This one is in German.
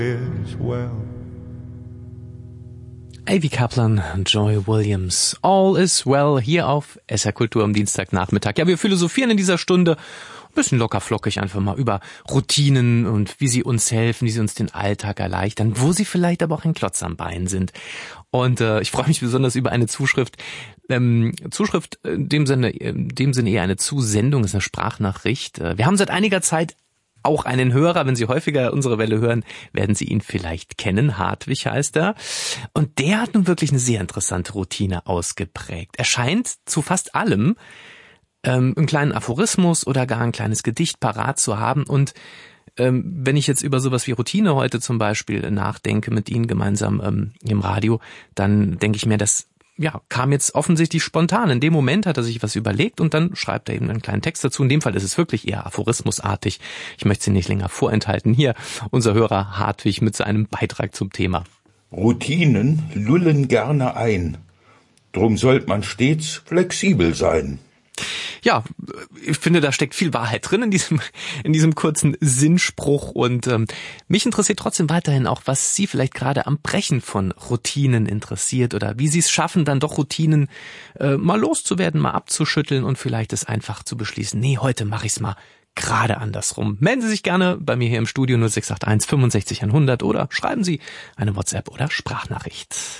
Avi Kaplan, Joy Williams, All is well, hier auf SR Kultur am Dienstagnachmittag. Ja, wir philosophieren in dieser Stunde ein bisschen lockerflockig einfach mal über Routinen und wie sie uns helfen, wie sie uns den Alltag erleichtern, wo sie vielleicht aber auch ein Klotz am Bein sind. Und ich freue mich besonders über eine Zuschrift. Zuschrift in dem Sinne eher eine Zusendung, ist eine Sprachnachricht. Wir haben seit einiger Zeit auch einen Hörer, wenn Sie häufiger unsere Welle hören, werden Sie ihn vielleicht kennen. Hartwig heißt er. Und der hat nun wirklich eine sehr interessante Routine ausgeprägt. Er scheint zu fast allem einen kleinen Aphorismus oder gar ein kleines Gedicht parat zu haben. Und wenn ich jetzt über sowas wie Routine heute zum Beispiel nachdenke mit Ihnen gemeinsam im Radio, dann denke ich mir, das kam jetzt offensichtlich spontan. In dem Moment hat er sich was überlegt und dann schreibt er eben einen kleinen Text dazu. In dem Fall ist es wirklich eher aphorismusartig. Ich möchte Sie nicht länger vorenthalten. Hier unser Hörer Hartwig mit seinem Beitrag zum Thema. Routinen lullen gerne ein. Drum sollte man stets flexibel sein. Ja, ich finde, da steckt viel Wahrheit drin in diesem kurzen Sinnspruch und mich interessiert trotzdem weiterhin auch, was Sie vielleicht gerade am Brechen von Routinen interessiert oder wie Sie es schaffen, dann doch Routinen mal loszuwerden, mal abzuschütteln und vielleicht es einfach zu beschließen, nee, heute mache ich es mal gerade andersrum. Melden Sie sich gerne bei mir hier im Studio 0681 65 100 oder schreiben Sie eine WhatsApp oder Sprachnachricht.